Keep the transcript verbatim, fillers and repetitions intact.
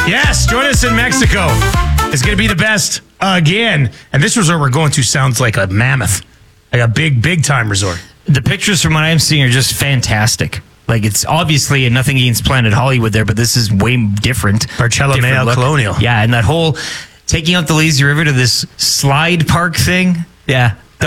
Yes, join us in Mexico. It's going to be the best again. And this resort we're going to sounds like a mammoth, like a big, big time resort. The pictures from what I'm seeing are just fantastic. Like, it's obviously a nothing against Planet Hollywood there, but this is way different. Barcelona Colonial. Yeah, and that whole taking out the lazy river to this slide park thing. Yeah,